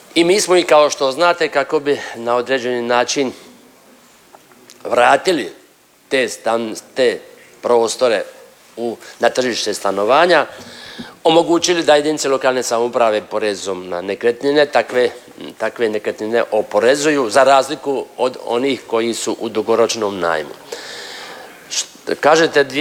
I mi smo i kao što znate kako bi na određeni način vratili te prostore na tržište stanovanja, omogućili da jedinice lokalne samouprave porezom na nekretnine takve nekretnine oporezuju za razliku od onih koji su u dugoročnom najmu. Kažete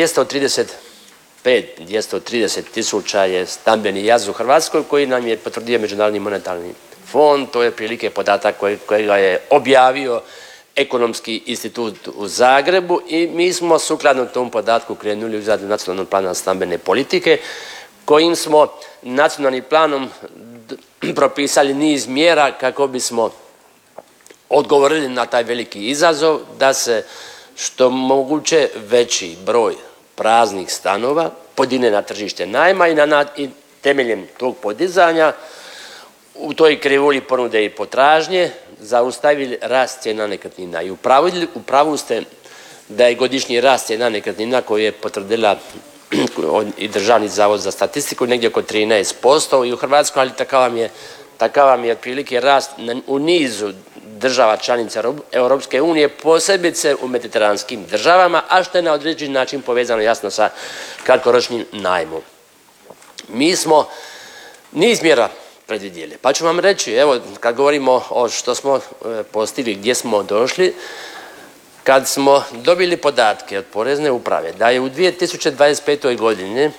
230 tisuća je stambeni jaz u Hrvatskoj koji nam je potvrdio Međunarodni monetarni fond, to je prilike podatak kojega je objavio Ekonomski institut u Zagrebu i mi smo sukladno tom podatku krenuli u izradu nacionalnog plana stambene politike kojim smo nacionalnim planom propisali niz mjera kako bismo odgovorili na taj veliki izazov da se što moguće veći broj praznih stanova podigne na tržište najma i temeljem tog podizanja u toj krivulji ponude i potražnje zaustavili rast cijena nekretnina. I u pravu ste da je godišnji rast cijena nekretnina koju je potvrdila i Državni zavod za statistiku negdje oko 13% i u Hrvatskoj, ali takav vam je otprilike rast u nizu država članica Europske unije, posebice u mediteranskim državama, a što je na određeni način povezano jasno sa kratkoročnim najmom. Mi smo niz mjera predvidjeli. Pa ću vam reći, evo, kad govorimo o što smo postigli, gdje smo došli, kad smo dobili podatke od Porezne uprave da je u 2025. godini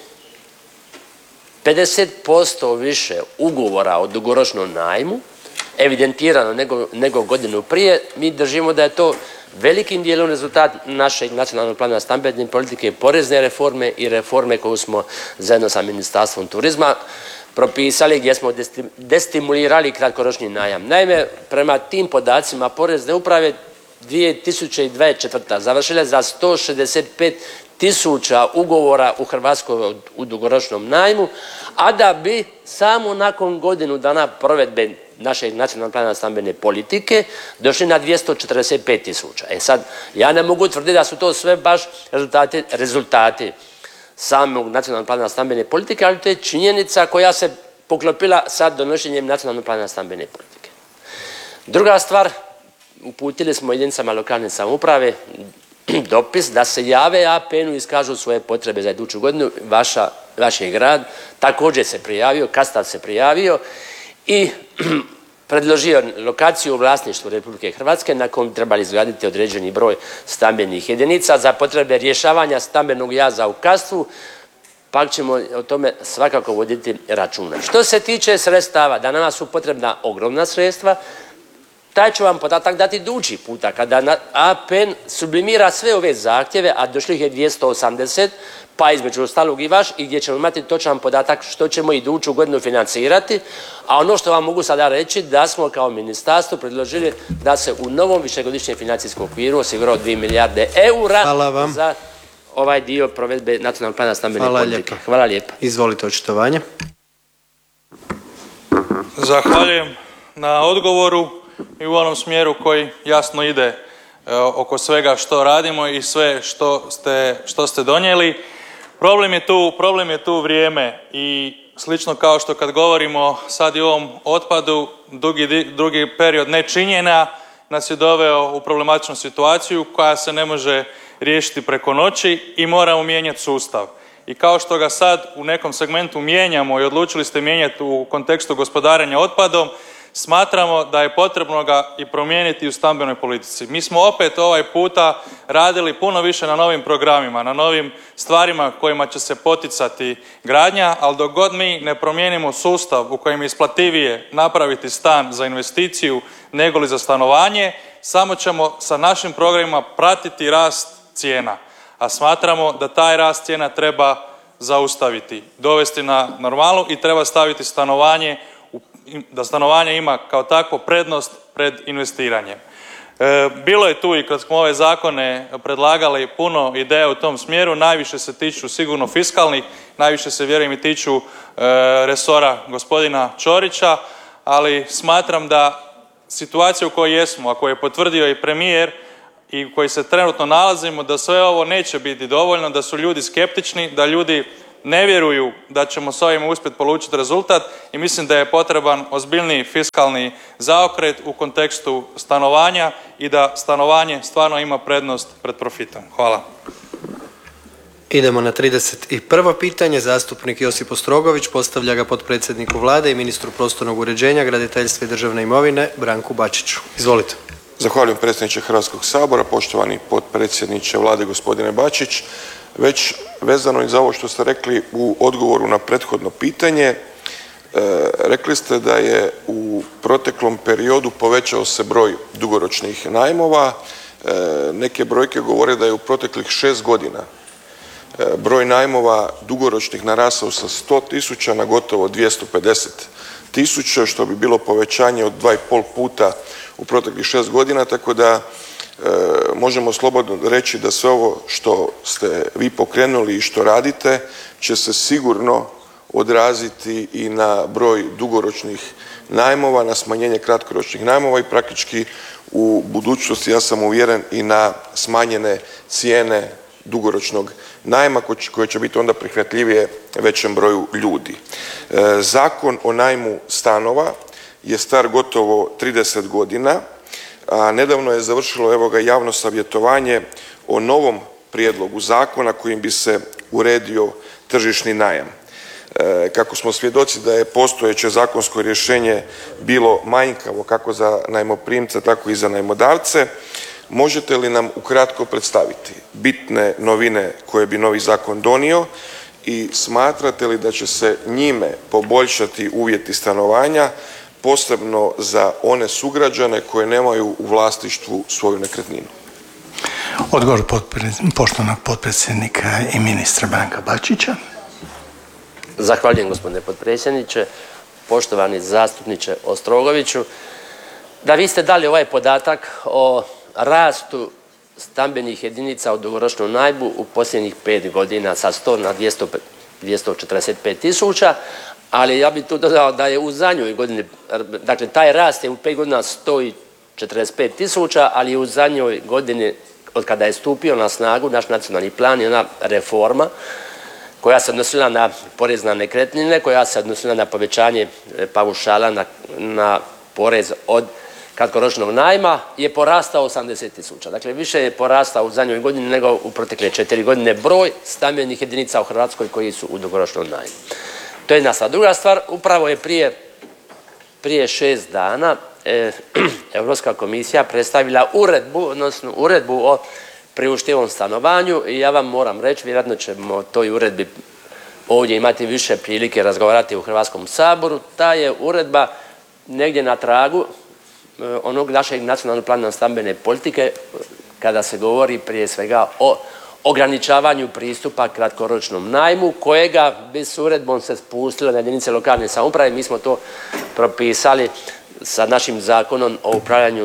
50% više ugovora o dugoročnom najmu evidentirano nego godinu prije, mi držimo da je to velikim dijelom rezultat našeg nacionalnog plana stambene politike, porezne reforme i reforme koju smo zajedno sa Ministarstvom turizma propisali gdje smo destimulirali kratkoročni najam. Naime, prema tim podacima Porezne uprave 2024. završila za 165 tisuća ugovora u Hrvatskoj u dugoročnom najmu, a da bi samo nakon godinu dana provedbe našeg nacionalnog plana stambene politike došli na 245 tisuća. Sad, ja ne mogu tvrditi da su to sve baš rezultati samog nacionalnog plana stambene politike, ali to je činjenica koja se poklopila sa donošenjem nacionalnog plana stambene politike. Druga stvar, uputili smo jedinicama lokalne samouprave dopis da se jave APN-u i iskažu svoje potrebe za iduću godinu. Vaš je grad također se prijavio, Kastav se prijavio i predložio lokaciju u vlasništvu Republike Hrvatske na kojem trebali izgraditi određeni broj stambenih jedinica za potrebe rješavanja stambenog jaza u Kastvu, pa ćemo o tome svakako voditi računa. Što se tiče sredstava, da nama su potrebna ogromna sredstva, taj ću vam podatak dati idući puta kada APN sublimira sve ove zahtjeve, a došli ih je 280, pa između ostalog i vaš, i gdje ćemo imati točan podatak što ćemo iduću godinu financirati, a ono što vam mogu sada reći da smo kao ministarstvo predložili da se u novom višegodišnjem financijskom okviru osigurao 2 milijarde eura za ovaj dio provedbe nacionalnog plana stambene politike. Hvala lijepa. Izvolite očitovanje. Zahvaljujem na odgovoru i u onom smjeru koji jasno ide oko svega što radimo i sve što ste donijeli. Problem je tu vrijeme i slično kao što kad govorimo sad i o ovom otpadu, dugi period nečinjenja nas je doveo u problematičnu situaciju koja se ne može riješiti preko noći i moramo mijenjati sustav. I kao što ga sad u nekom segmentu mijenjamo i odlučili ste mijenjati u kontekstu gospodarenja otpadom, smatramo da je potrebno ga i promijeniti u stambenoj politici. Mi smo opet ovaj puta radili puno više na novim programima, na novim stvarima kojima će se poticati gradnja, ali dok god mi ne promijenimo sustav u kojem je isplativije napraviti stan za investiciju nego li za stanovanje, samo ćemo sa našim programima pratiti rast cijena. A smatramo da taj rast cijena treba zaustaviti, dovesti na normalu i treba staviti stanovanje, da stanovanje ima kao takvo prednost pred investiranjem. Bilo je tu i kad smo ove zakone predlagali puno ideja u tom smjeru, najviše se tiču sigurno fiskalnih, najviše se vjerujem i tiču resora gospodina Ćorića, ali smatram da situacija u kojoj jesmo, a koju je potvrdio i premijer i u kojoj se trenutno nalazimo, da sve ovo neće biti dovoljno, da su ljudi skeptični, da ljudi ne vjeruju da ćemo s ovim uspjeti polučiti rezultat i mislim da je potreban ozbiljniji fiskalni zaokret u kontekstu stanovanja i da stanovanje stvarno ima prednost pred profitom. Hvala. Idemo na 31. pitanje. Zastupnik Josip Ostrogović postavlja ga potpredsjedniku Vlade i ministru prostornog uređenja, graditeljstva i državne imovine Branku Bačiću. Izvolite. Zahvaljujem predsjedniče Hrvatskog sabora, poštovani potpredsjedniče Vlade gospodine Bačić. Već vezano i za ovo što ste rekli u odgovoru na prethodno pitanje, rekli ste da je u proteklom periodu povećao se broj dugoročnih najmova. Neke brojke govore da je u proteklih 6 godina broj najmova dugoročnih narasao sa 100.000 na gotovo 250.000, što bi bilo povećanje od 2,5 puta u proteklih 6 godina, tako da možemo slobodno reći da sve ovo što ste vi pokrenuli i što radite će se sigurno odraziti i na broj dugoročnih najmova, na smanjenje kratkoročnih najmova i praktički u budućnosti, ja sam uvjeren, i na smanjene cijene dugoročnog najma koje će biti onda prihvatljivije većem broju ljudi. Zakon o najmu stanova je star gotovo 30 godina, a nedavno je završilo, evo ga, javno savjetovanje o novom prijedlogu zakona kojim bi se uredio tržišni najam. Kako smo svjedoci da je postojeće zakonsko rješenje bilo manjkavo kako za najmoprimce, tako i za najmodavce, možete li nam ukratko predstaviti bitne novine koje bi novi zakon donio i smatrate li da će se njime poboljšati uvjeti stanovanja, posebno za one sugrađane koje nemaju u vlasništvu svoju nekretninu? Odgovor poštovanog potpredsjednika i ministra Branka Bačića. Zahvaljujem gospodine potpredsjedniče. Poštovani zastupniče Ostrogoviću, da, vi ste dali ovaj podatak o rastu stambenih jedinica u dugoročnom najmu u posljednjih 5 godina sa 100 na 245 tisuća, ali ja bih tu dodao da je u zadnjoj godini, dakle taj rast je u 5 godina 145 tisuća, ali je u zadnjoj godini od kada je stupio na snagu naš nacionalni plan i ona reforma koja se odnosila na porez na nekretnine, koja se odnosila na povećanje paušala na porez od kratkoročnog najma, je porastao 80 tisuća. Dakle, više je porastao u zadnjoj godini nego u protekle 4 godine broj stambenih jedinica u Hrvatskoj koji su u dugoročnom najmu. To je jedna stvar. Druga stvar, upravo je prije 6 dana Europska komisija predstavila uredbu o priuštivom stanovanju i ja vam moram reći, vjerojatno ćemo o toj uredbi ovdje imati više prilike razgovarati u Hrvatskom saboru. Ta je uredba negdje na tragu onog našeg nacionalnog plana stambene politike kada se govori prije svega o ograničavanju pristupa kratkoročnom najmu kojega bi s uredbom se spustilo na jedinice lokalne samouprave. Mi smo to propisali sa našim Zakonom o upravljanju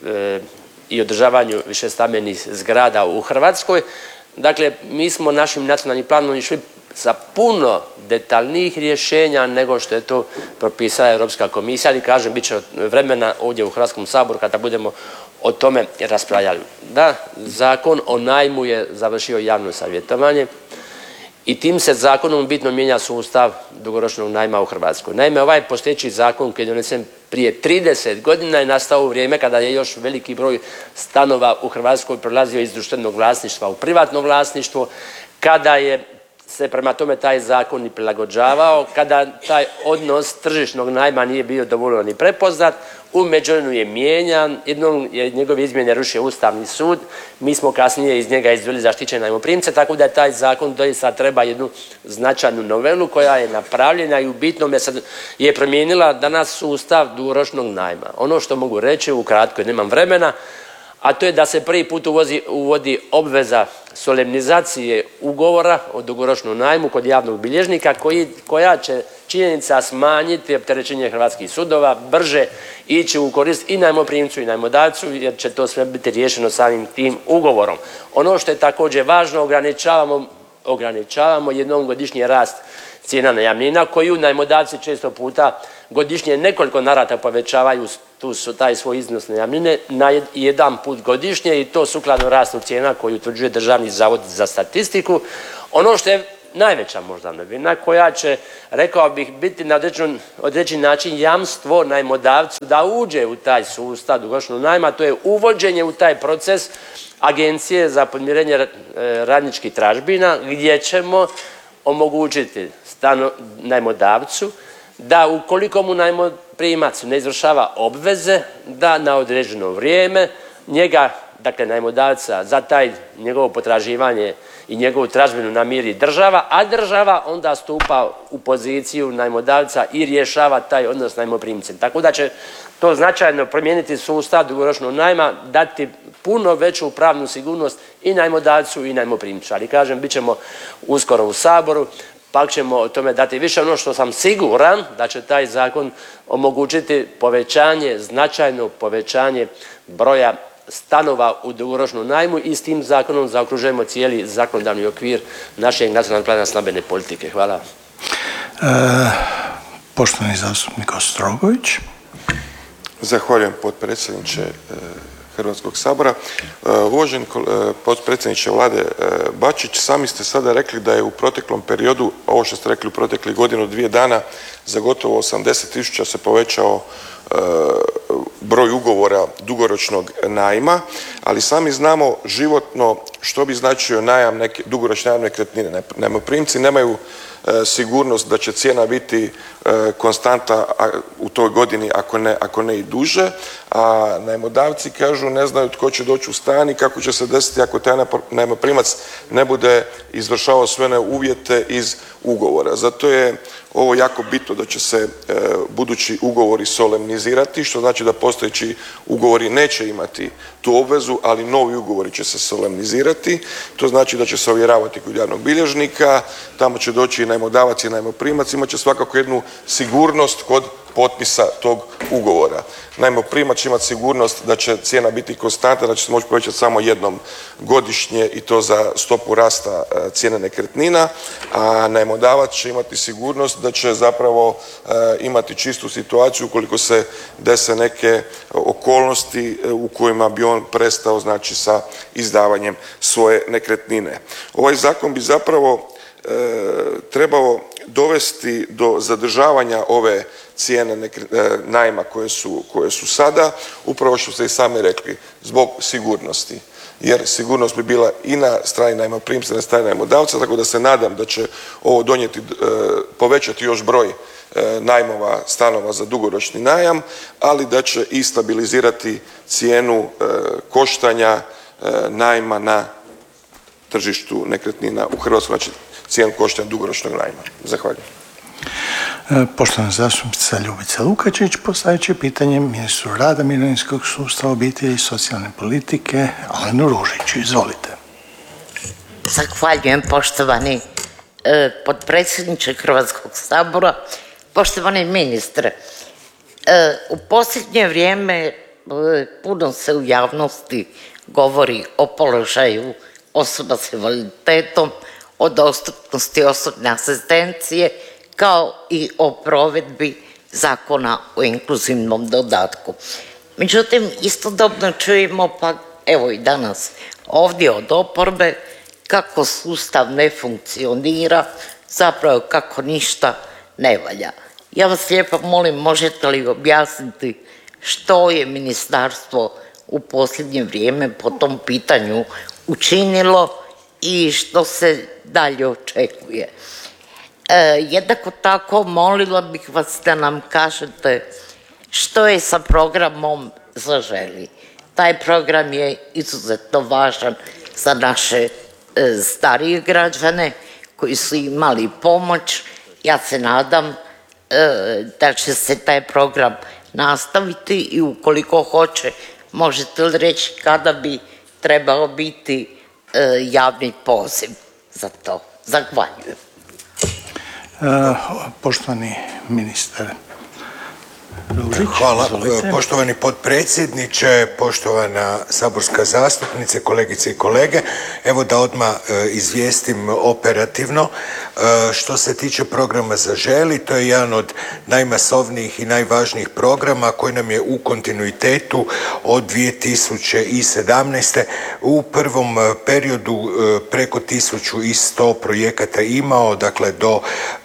i održavanju višestambenih zgrada u Hrvatskoj. Dakle, mi smo našim nacionalnim planom išli sa puno detaljnijih rješenja nego što je to propisala Europska komisija, ali kažem, bit će vremena ovdje u Hrvatskom saboru kada budemo o tome raspravljali. Da, Zakon o najmu je završio javno savjetovanje i tim se zakonom bitno mijenja sustav dugoročnog najma u Hrvatskoj. Naime, ovaj postojeći zakon koji je donesen prije 30 godina je nastao u vrijeme kada je još veliki broj stanova u Hrvatskoj prelazio iz društvenog vlasništva u privatno vlasništvo, kada je se prema tome taj zakon i prilagođavao, kada taj odnos tržišnog najma nije bio dovoljno ni prepoznat, u međuvremenu je mijenjan, jednom je njegove izmjene rušio Ustavni sud, mi smo kasnije iz njega izdvojili zaštićene najmoprimce, tako da je taj zakon doista treba jednu značajnu novelu koja je napravljena i u bitnome je promijenila danas sustav dugoročnog najma. Ono što mogu reći ukratko, nemam vremena, a to je da se prvi put uvodi obveza solemnizacije ugovora o dugoročnom najmu kod javnog bilježnika koja će činjenica smanjiti opterećenje hrvatskih sudova, brže ići u korist i najmoprimcu i najmodavcu jer će to sve biti riješeno samim tim ugovorom. Ono što je također važno, ograničavamo jednom godišnji rast cijena najamnina koju najmodavci često puta godišnje nekoliko navrata povećavaju taj svoj iznos najamnine na jedan put godišnje i to sukladno rastu cijena koju utvrđuje Državni zavod za statistiku. Ono što je najveća možda novina koja će, rekao bih, biti na određeni način jamstvo najmodavcu da uđe u taj sustav dugoročnog najma, to je uvođenje u taj proces Agencije za podmirenje radničkih tražbina gdje ćemo omogućiti najmodavcu da ukoliko mu najmoprimac ne izvršava obveze da na određeno vrijeme njega, dakle najmodavca, za taj njegovo potraživanje i njegovu tražbinu namiri država, a država onda stupa u poziciju najmodavca i rješava taj odnos s najmoprimcem. Tako da će to značajno promijeniti sustav dugoročnog najma, dati puno veću pravnu sigurnost i najmodavcu i najmoprimcu. Ali kažem, bit ćemo uskoro u Saboru, pa ćemo o tome dati više. Ono što sam siguran da će taj zakon omogućiti povećanje, značajno povećanje broja stanova u dugoročnom najmu i s tim zakonom zaokružujemo cijeli zakonodavni okvir našeg nacionalnog plana stambene politike. Hvala. Poštovani zastupnik Ostrogović. Zahvaljujem potpredsjedniče Hrvatskog sabora. Uvaženi potpredsjedniče Vlade Bačić, sami ste sada rekli da je u proteklom periodu, ovo što ste rekli u proteklih godinu, 2 dana, za gotovo 80.000 se povećao broj ugovora dugoročnog najma, ali sami znamo životno što bi značio najam dugoročni najam nekretnine. Najmoprimci nemaju sigurnost da će cijena biti konstanta u toj godini, ako ne i duže, a najmodavci kažu ne znaju tko će doći u stan i kako će se desiti ako taj najmoprimac ne bude izvršavao sve one uvjete iz ugovora. Zato je ovo jako bitno da će se budući ugovori solemnizirati, što znači da postojeći ugovori neće imati tu obvezu, ali novi ugovori će se solemnizirati. To znači da će se ovjeravati kod javnog bilježnika, tamo će doći i najmodavac i najmoprimac, imat će svakako jednu sigurnost kod potpisa tog ugovora. Najmoprimac će imati sigurnost da će cijena biti konstantna, da će se moći povećati samo jednom godišnje i to za stopu rasta cijene nekretnina, a najmodavac će imati sigurnost da će zapravo imati čistu situaciju ukoliko se dese neke okolnosti u kojima bi on prestao, znači, sa izdavanjem svoje nekretnine. Ovaj zakon bi zapravo trebao dovesti do zadržavanja ove cijene najma koje su sada, upravo što ste i sami rekli, zbog sigurnosti. Jer sigurnost bi bila i na strani najmoprimca i na strani najmodavca, tako da se nadam da će ovo povećati još broj najmova stanova za dugoročni najam, ali da će i stabilizirati cijenu koštanja najma na tržištu nekretnina u Hrvatskoj, znači cijenu koštanja dugoročnog najma. Zahvaljujem. Poštovana zastupnica Ljubica Lukačić postavit će pitanje ministru rada, mirovinskog sustava, obitelji i socijalne politike Alenu Ružiću. Izvolite. Zahvaljujem, poštovani potpredsjedniče Hrvatskog sabora, poštovani ministre. U posljednje vrijeme puno se u javnosti govori o položaju osoba s invaliditetom, o dostupnosti osobne asistencije, kao i o provedbi Zakona o inkluzivnom dodatku. Međutim, istodobno čujemo, pa evo i danas ovdje od oporbe, kako sustav ne funkcionira, zapravo kako ništa ne valja. Ja vas lijepo molim, možete li objasniti što je ministarstvo u posljednje vrijeme po tom pitanju učinilo i što se dalje očekuje. Jednako tako molila bih vas da nam kažete što je sa programom Zaželi. Taj program je izuzetno važan za naše starije građane koji su imali pomoć. Ja se nadam da će se taj program nastaviti i ukoliko hoće, možete li reći kada bi trebao biti javni poziv za to? Zahvaljujem. Poštovani ministar Ružić. Hvala. Izvolite. Poštovani potpredsjedniče, poštovana saborska zastupnice, kolegice i kolege. Evo da odmah izvijestim operativno. Što se tiče programa Zaželi, to je jedan od najmasovnijih i najvažnijih programa koji nam je u kontinuitetu od 2017. U prvom periodu preko 1100 projekata imao, dakle do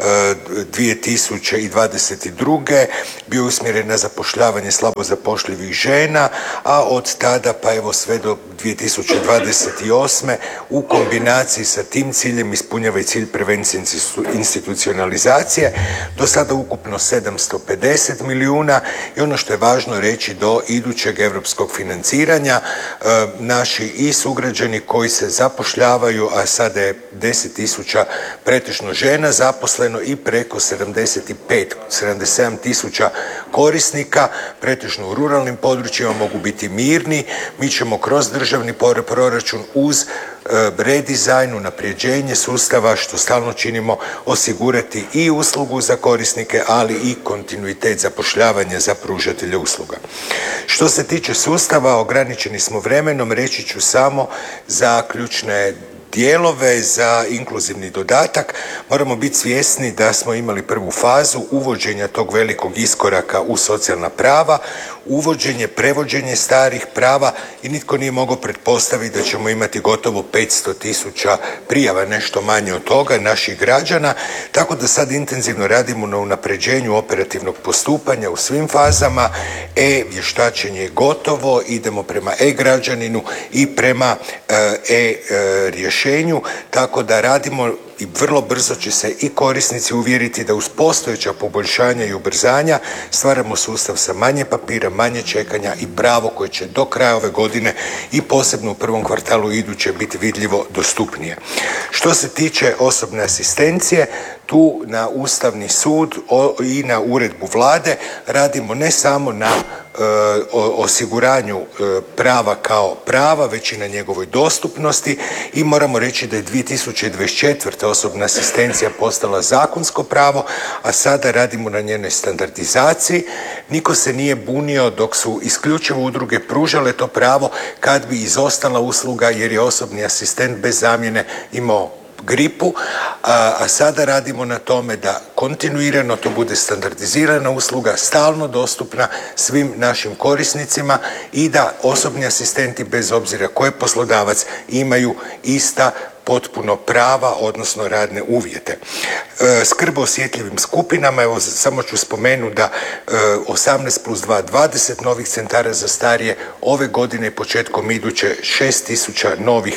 2022. bio usmjeren na zapošljavanje slabo zapošljivih žena, a od tada pa evo sve do 2028. u kombinaciji sa tim ciljem ispunjava i cilj prevencije institucionalizacije. Do sada ukupno 750 milijuna i ono što je važno reći do idućeg europskog financiranja naši i sugrađani koji se zapošljavaju, a sada je 10.000 pretežno žena zaposleno i preko 77 tisuća korisnika, pretežno u ruralnim područjima, mogu biti mirni. Mi ćemo kroz državni proračun uz redizajn, unapređenje sustava, što stalno činimo, osigurati i uslugu za korisnike, ali i kontinuitet zapošljavanja za pružatelje usluga. Što se tiče sustava, ograničeni smo vremenom, reći ću samo zaključne dijelove za inkluzivni dodatak. Moramo biti svjesni da smo imali prvu fazu uvođenja tog velikog iskoraka u socijalna prava, uvođenje, prevođenje starih prava i nitko nije mogao pretpostaviti da ćemo imati gotovo 500.000 prijava, nešto manje od toga, naših građana, tako da sad intenzivno radimo na unapređenju operativnog postupanja u svim fazama. E-vještačenje je gotovo, idemo prema e-građaninu i prema e-rješenju, tako da radimo i vrlo brzo će se i korisnici uvjeriti da uz postojeća poboljšanja i ubrzanja stvaramo sustav sa manje papira, manje čekanja i pravo koje će do kraja ove godine i posebno u prvom kvartalu iduće biti vidljivo dostupnije. Što se tiče osobne asistencije, tu na Ustavni sud i na uredbu Vlade radimo ne samo na osiguranju prava kao prava, već i na njegovoj dostupnosti i moramo reći da je 2024. osobna asistencija postala zakonsko pravo, a sada radimo na njenoj standardizaciji. Niko se nije bunio dok su isključivo udruge pružale to pravo kad bi izostala usluga jer je osobni asistent bez zamjene imao gripu, a sada radimo na tome da kontinuirano to bude standardizirana usluga, stalno dostupna svim našim korisnicima i da osobni asistenti, bez obzira koji poslodavac, imaju ista potpuno prava, odnosno radne uvjete. Skrb o osjetljivim skupinama, evo samo ću spomenuti da 18+2, 20 novih centara za starije, ove godine početkom iduće 6.000 novih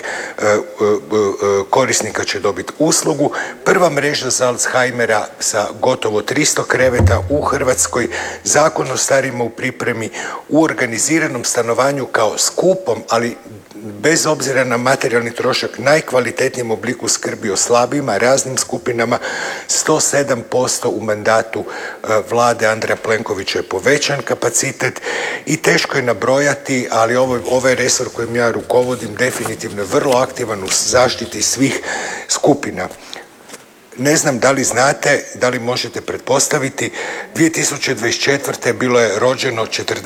korisnika će dobiti uslugu. Prva mreža za Alzheimera sa gotovo 300 kreveta u Hrvatskoj, Zakon o starijima u pripremi, u organiziranom stanovanju kao skupom, ali bez obzira na materijalni trošak, najkvalitetnijem obliku skrbi o slabijima, raznim skupinama. 107% u mandatu vlade Andreja Plenkovića je povećan kapacitet i teško je nabrojati, ali ovaj resor kojim ja rukovodim definitivno je vrlo aktivan u zaštiti svih skupina. Ne znam da li znate, da li možete pretpostaviti, 2024. bilo je rođeno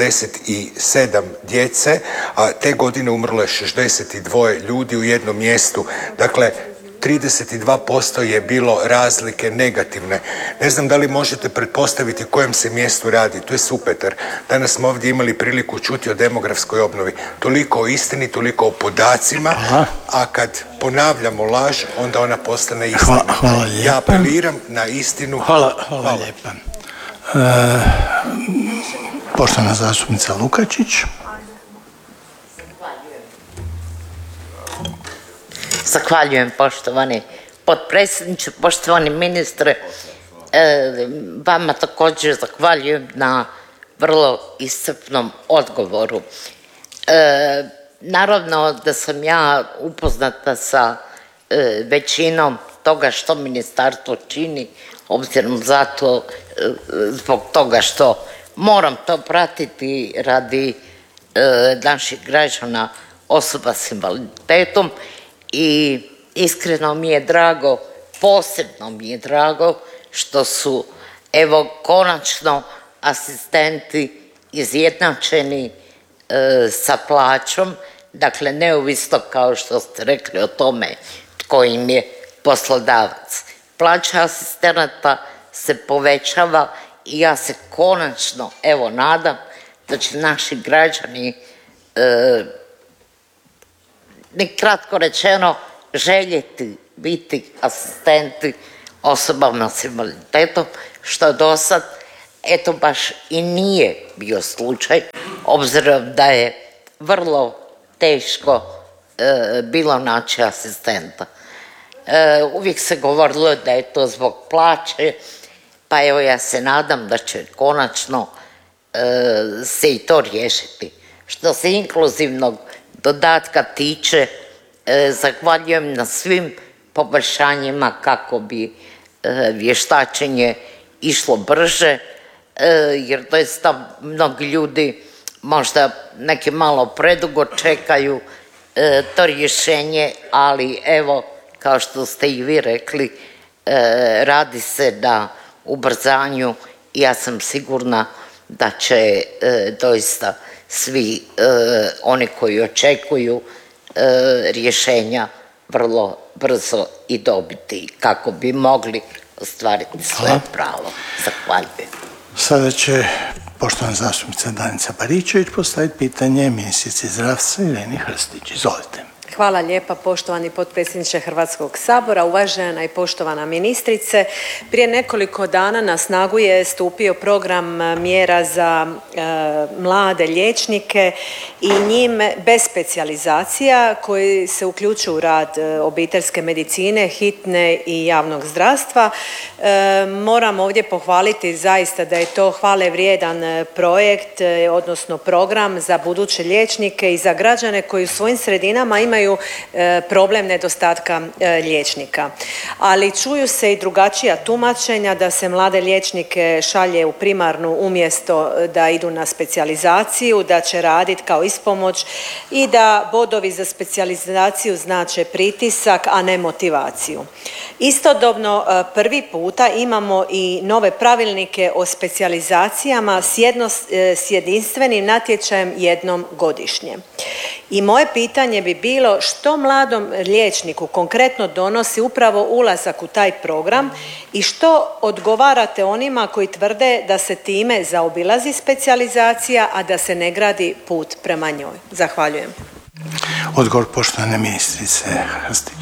47 djece, a te godine umrlo je 62 ljudi u jednom mjestu. Dakle, 32% je bilo razlike negativne. Ne znam da li možete pretpostaviti kojem se mjestu radi. To je Supetar. Danas smo ovdje imali priliku čuti o demografskoj obnovi. Toliko o istini, toliko o podacima, a kad ponavljamo laž, onda ona postane istina. Hvala lijepa. Ja apeliram na istinu. Hvala lijepa. Poštovana zastupnica Lukačić. Zahvaljujem poštovani potpredsjedniče, poštovani ministre. Vama također zahvaljujem na vrlo iscrpnom odgovoru. Naravno da sam ja upoznata sa većinom toga što ministarstvo čini, obzirom zato, zbog toga što moram to pratiti radi naših građana, osoba s invaliditetom. I iskreno mi je drago, posebno mi je drago što su evo konačno asistenti izjednačeni sa plaćom, dakle neovisno kao što ste rekli o tome tko im je poslodavac. Plaća asistenata se povećava i ja se konačno evo nadam da će naši građani kratko rečeno željeti biti asistenti osobama s invaliditetom, što do sad eto baš i nije bio slučaj, obzirom da je vrlo teško bilo naći asistenta. Uvijek se govorilo da je to zbog plaće, pa evo ja se nadam da će konačno se i to riješiti. Što se inkluzivnog dodatka tiče, zahvaljujem na svim poboljšanjima kako bi vještačenje išlo brže, jer doista mnogi ljudi možda neki malo predugo čekaju to rješenje, ali evo kao što ste i vi rekli, radi se na ubrzanju i ja sam sigurna da će doista svi oni koji očekuju rješenja vrlo brzo i dobiti kako bi mogli ostvariti svoje pravo. Zahvaljujem. Sada će poštovana zastupnica Danica Baričević postaviti pitanje ministrici zdravstva Ireni Hrstić. Izvolite. Hvala lijepa poštovani potpredsjedniče Hrvatskog sabora, uvažena i poštovana ministrice. Prije nekoliko dana na snagu je stupio program mjera za mlade liječnike i njime bez specijalizacija koji se uključuju u rad obiteljske medicine, hitne i javnog zdravstva. Moram ovdje pohvaliti zaista da je to hvale vrijedan projekt, odnosno program za buduće liječnike i za građane koji u svojim sredinama imaju problem nedostatka liječnika. Ali čuju se i drugačija tumačenja da se mlade liječnike šalje u primarnu umjesto da idu na specijalizaciju, da će raditi kao ispomoć i da bodovi za specijalizaciju znače pritisak, a ne motivaciju. Istodobno prvi puta imamo i nove pravilnike o specijalizacijama s jedinstvenim natječajem jednom godišnje. I moje pitanje bi bilo što mladom liječniku konkretno donosi upravo ulazak u taj program i što odgovarate onima koji tvrde da se time zaobilazi specijalizacija, a da se ne gradi put prema njoj? Zahvaljujem. Odgovor poštovane ministrice Hrstić.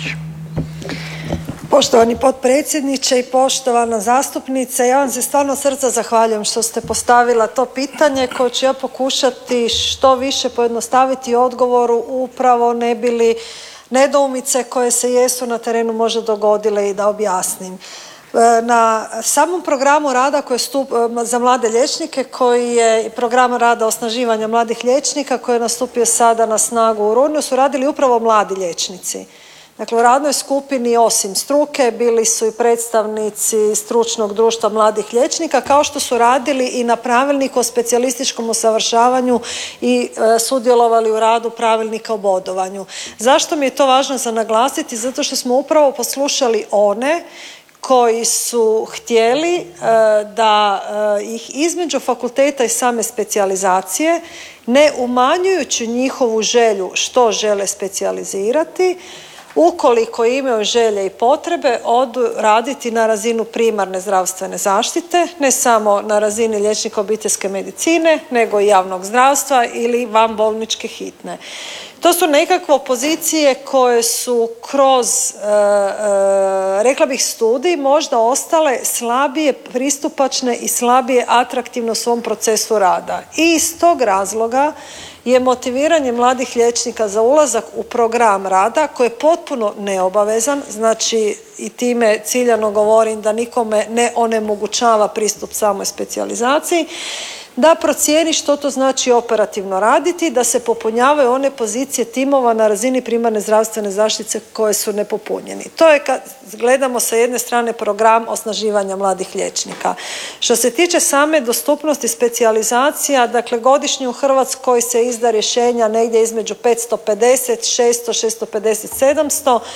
Poštovani potpredsjedniče i poštovana zastupnice, ja vam se stvarno od srca zahvaljujem što ste postavila to pitanje koje ću ja pokušati što više pojednostaviti odgovoru upravo ne bi li nedoumice koje se jesu na terenu možda dogodile i da objasnim. Na samom programu rada za mlade liječnike koji je program rada osnaživanja mladih liječnika koji je nastupio sada na snagu u rujnu su radili upravo mladi liječnici. Dakle, u radnoj skupini osim struke bili su i predstavnici stručnog društva mladih liječnika, kao što su radili i na pravilniku o specijalističkom usavršavanju i sudjelovali u radu pravilnika o bodovanju. Zašto mi je to važno za naglasiti? Zato što smo upravo poslušali one koji su htjeli da ih između fakulteta i same specijalizacije, ne umanjujući njihovu želju što žele specijalizirati, ukoliko imaju želje i potrebe, odu raditi na razinu primarne zdravstvene zaštite, ne samo na razini liječnika obiteljske medicine, nego i javnog zdravstva ili vanbolničke hitne. To su nekakve pozicije koje su kroz, rekla bih, studij možda ostale slabije pristupačne i slabije atraktivne u svom procesu rada. I iz tog razloga je motiviranje mladih liječnika za ulazak u program rada koji je potpuno neobavezan, znači i time ciljano govorim da nikome ne onemogućava pristup samoj specijalizaciji, da procijeni što to znači operativno raditi, da se popunjavaju one pozicije timova na razini primarne zdravstvene zaštite koje su nepopunjeni. To je kad gledamo sa jedne strane program osnaživanja mladih liječnika. Što se tiče same dostupnosti specijalizacija, dakle godišnje u Hrvatskoj se izda rješenja negdje između 550, 600, 650, 700.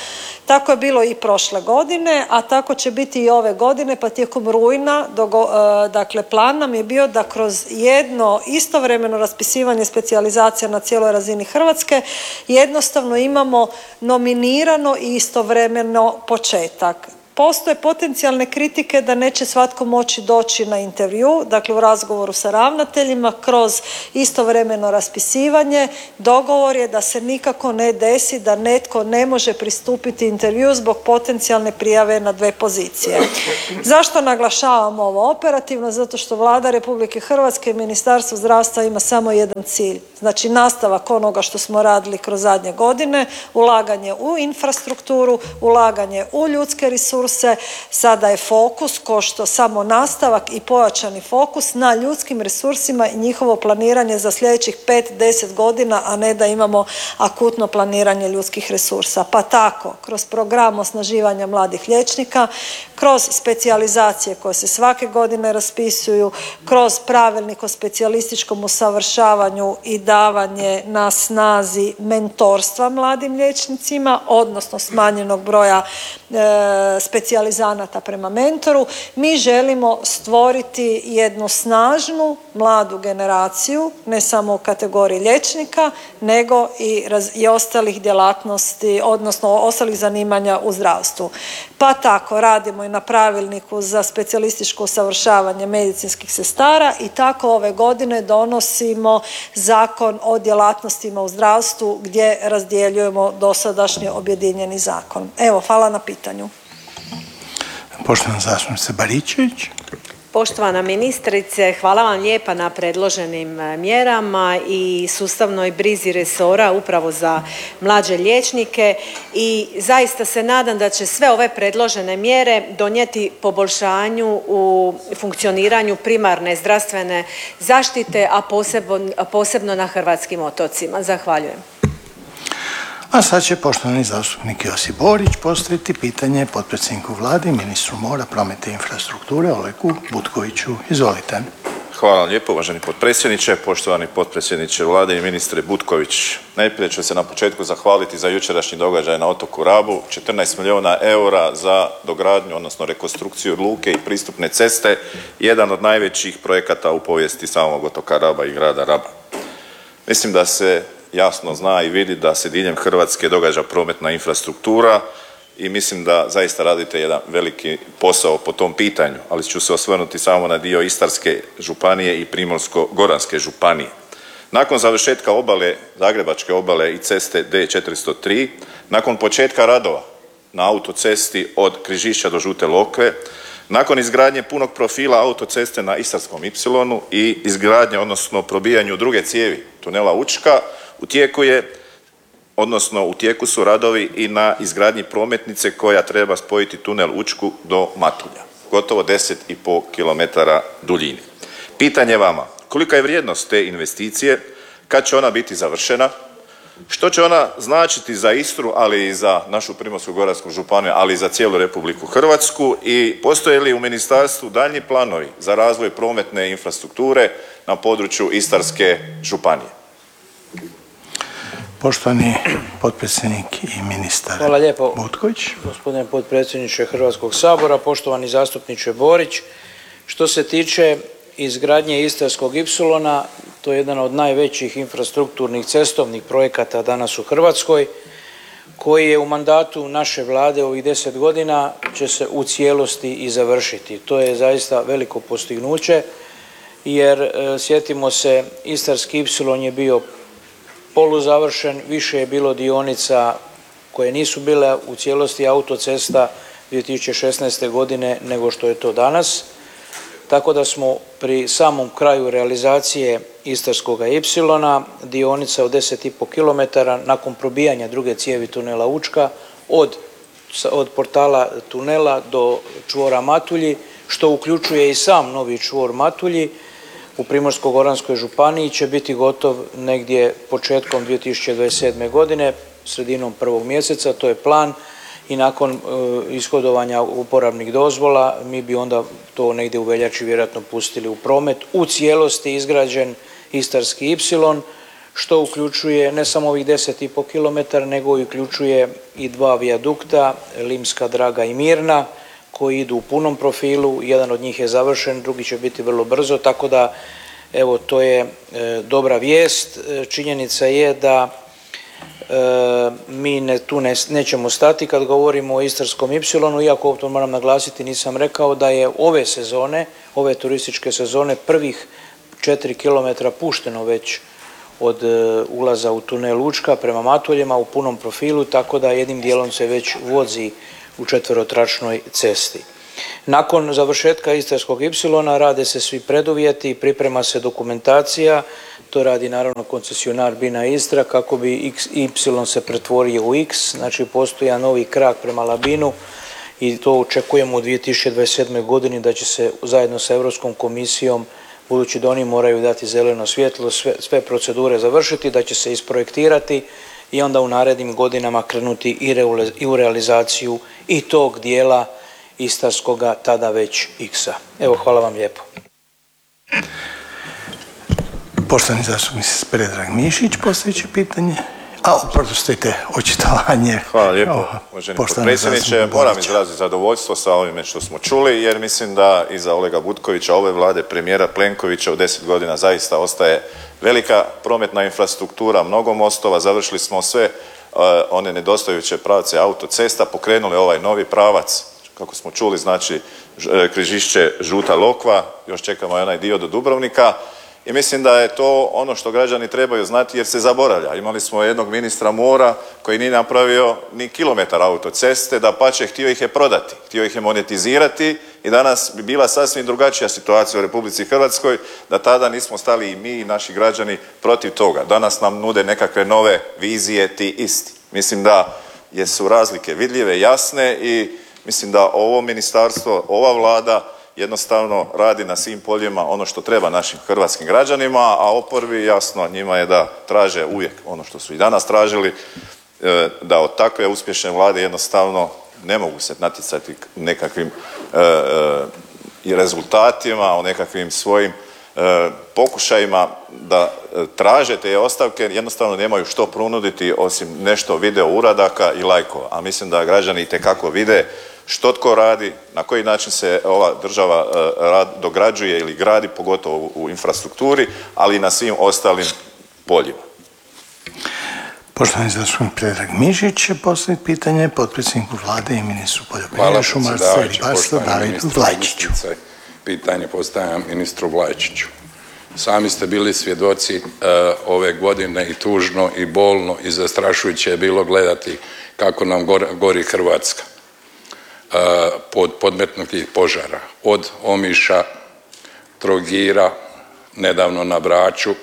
Tako je bilo i prošle godine, a tako će biti i ove godine, pa tijekom rujna, dakle plan nam je bio da kroz jedno istovremeno raspisivanje specijalizacija na cijeloj razini Hrvatske jednostavno imamo nominirano i istovremeno početak. Postoje potencijalne kritike da neće svatko moći doći na intervju, dakle u razgovoru sa ravnateljima kroz istovremeno raspisivanje. Dogovor je da se nikako ne desi da netko ne može pristupiti intervju zbog potencijalne prijave na 2 pozicije. Zašto naglašavam ovo operativno? Zato što Vlada Republike Hrvatske i Ministarstvo zdravstva ima samo jedan cilj, znači nastavak onoga što smo radili kroz zadnje godine, ulaganje u infrastrukturu, ulaganje u ljudske resurse. Sada je fokus, ko što samo nastavak i pojačani fokus na ljudskim resursima i njihovo planiranje za sljedećih 5-10 godina, a ne da imamo akutno planiranje ljudskih resursa. Pa tako, kroz program osnaživanja mladih liječnika, kroz specijalizacije koje se svake godine raspisuju, kroz pravilnik o specijalističkom usavršavanju i davanje na snazi mentorstva mladim liječnicima, odnosno smanjenog broja specijalizanata prema mentoru. Mi želimo stvoriti jednu snažnu mladu generaciju, ne samo u kategoriji liječnika, nego i ostalih djelatnosti, odnosno ostalih zanimanja u zdravstvu. Pa tako radimo i na pravilniku za specijalističko usavršavanje medicinskih sestara i tako ove godine donosimo Zakon o djelatnostima u zdravstvu gdje razdjeljujemo dosadašnji objedinjeni zakon. Evo, hvala na pitanju. Poštovana zastupnica Baričević. Poštovana ministrice, hvala vam lijepa na predloženim mjerama i sustavnoj brizi resora upravo za mlađe liječnike i zaista se nadam da će sve ove predložene mjere donijeti poboljšanju u funkcioniranju primarne zdravstvene zaštite, a posebno na hrvatskim otocima. Zahvaljujem. A sad će poštovani zastupnik Josip Borić postaviti pitanje potpredsjedniku Vlade i ministru mora, prometa i infrastrukture Olegu Butkoviću. Izvolite. Hvala vam lijepo, uvaženi potpredsjedniče, poštovani potpredsjedniče Vlade i ministre Butković. Najprije ću se na početku zahvaliti za jučerašnji događaj na otoku Rabu, 14 milijuna eura za dogradnju, odnosno rekonstrukciju luke i pristupne ceste, jedan od najvećih projekata u povijesti samog otoka Raba i grada Raba. Mislim da se jasno zna i vidi da se diljem Hrvatske događa prometna infrastruktura i mislim da zaista radite jedan veliki posao po tom pitanju, ali ću se osvrnuti samo na dio Istarske županije i Primorsko-goranske županije. Nakon završetka obale, Zagrebačke obale i ceste D403, nakon početka radova na autocesti od Križišća do Žute Lokve, nakon izgradnje punog profila autoceste na Istarskom ipsilonu i izgradnje, odnosno probijanju druge cijevi tunela Učka, u tijeku su radovi i na izgradnji prometnice koja treba spojiti tunel Učku do Matulja, gotovo 10,5 km duljine. Pitanje vama, kolika je vrijednost te investicije, kad će ona biti završena, što će ona značiti za Istru, ali i za našu Primorsko-goransku županiju, ali i za cijelu Republiku Hrvatsku i postoje li u ministarstvu daljnji planovi za razvoj prometne infrastrukture na području Istarske županije? Poštovani potpredsjednik i ministar Hvala lijepo, Butković. Gospodine potpredsjedniče Hrvatskog sabora, poštovani zastupniče Borić. Što se tiče izgradnje Istarskog ipsilona, to je jedan od najvećih infrastrukturnih cestovnih projekata danas u Hrvatskoj, koji je u mandatu naše Vlade ovih 10 godina će se u cijelosti i završiti. To je zaista veliko postignuće, jer sjetimo se, Istarski ipsilon je bio poluzavršen, više je bilo dionica koje nisu bile u cijelosti autocesta 2016. godine nego što je to danas. Tako da smo pri samom kraju realizacije Istarskoga ipsilona, dionica od 10,5 km nakon probijanja druge cijevi tunela Učka od portala tunela do čvora Matulji, što uključuje i sam novi čvor Matulji u Primorsko-goranskoj županiji, će biti gotov negdje početkom 2027. godine, sredinom 1. mjeseca, to je plan. I nakon ishodovanja uporabnih dozvola mi bi onda to negdje u veljači vjerojatno pustili u promet. U cijelosti izgrađen Istarski ipsilon, što uključuje ne samo ovih 10,5 km, nego i uključuje i 2 vijadukta, Limska Draga i Mirna, koji idu u punom profilu. Jedan od njih je završen, drugi će biti vrlo brzo, tako da evo to je dobra vijest. Činjenica je da mi tu nećemo stati kad govorimo o Istarskom ipsilonu, iako to moram naglasiti, nisam rekao da je ove sezone, ove turističke sezone, prvih 4 km pušteno već od ulaza u tunel Učka prema Matuljima u punom profilu, tako da jednim dijelom se već vozi u četverotračnoj cesti. Nakon završetka Istarskog ipsilona rade se svi preduvjeti, priprema se dokumentacija, to radi naravno koncesionar Bina Istra kako bi Y se pretvorio u X, znači postoji jedan novi krak prema Labinu i to očekujemo u 2027. godini da će se zajedno sa Europskom komisijom, budući da oni moraju dati zeleno svjetlo, sve procedure završiti, da će se isprojektirati i onda u narednim godinama krenuti i u realizaciju i tog dijela Istarskoga tada već X-a. Evo, hvala vam lijepo. Poštovani zastupnik Predrag Mišić postavit će pitanje. Oprostite, očitovanje. Hvala lijepo, uvaženi potpredsjedniče. Moram izraziti zadovoljstvo sa ovime što smo čuli, jer mislim da iza Olega Butkovića, ove Vlade, premijera Plenkovića u 10 godina zaista ostaje velika prometna infrastruktura, mnogo mostova, završili smo sve one nedostajuće pravce autocesta, pokrenuli ovaj novi pravac, kako smo čuli, znači Križišće Žuta Lokva, još čekamo onaj dio do Dubrovnika. I mislim da je to ono što građani trebaju znati jer se zaboravlja. Imali smo jednog ministra mora koji nije napravio ni kilometar autoceste, dapače htio ih je prodati, htio ih je monetizirati i danas bi bila sasvim drugačija situacija u Republici Hrvatskoj da tada nismo stali i mi i naši građani protiv toga. Danas nam nude nekakve nove vizije ti isti. Mislim da su razlike vidljive, jasne i mislim da ovo ministarstvo, ova Vlada jednostavno radi na svim poljima ono što treba našim hrvatskim građanima, a oporbi jasno njima je da traže uvijek ono što su i danas tražili, da od takve uspješne Vlade jednostavno ne mogu se natjecati nekakvim i rezultatima, o nekakvim svojim pokušajima da traže te ostavke, jednostavno nemaju što ponuditi osim nešto video uradaka i lajkova. A mislim da građani itekako vide što tko radi, na koji način se ova država dograđuje ili gradi, pogotovo u infrastrukturi, ali i na svim ostalim poljima. Poštovani zastupnik Predrag Mišić će postaviti pitanje potpredsjedniku Vlade i ministru poljoprivrede, šumarstva i ribarstva Davidu Vlajčiću. Pitanje postavljam ministru Vlajčiću. Sami ste bili svjedoci ove godine i tužno i bolno i zastrašujuće je bilo gledati kako nam gori Hrvatska pod podmetnutih požara. Od Omiša, Trogira, nedavno na Braču,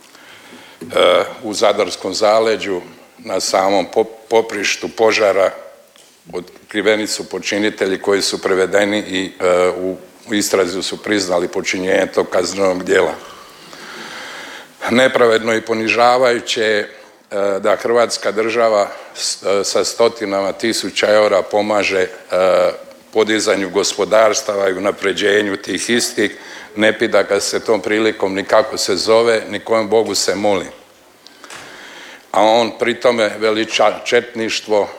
u Zadarskom zaleđu, na samom poprištu požara otkriveni su počinitelji koji su prevedeni i u istrazi su priznali počinjenje tog kaznenog djela. Nepravedno i ponižavajuće je da Hrvatska država sa stotinama tisuća eura pomaže podizanju gospodarstava i unapređenju tih istih, ne pita ga se tom prilikom ni kako se zove, ni kojem Bogu se moli. A on pri tome veliča četništvo,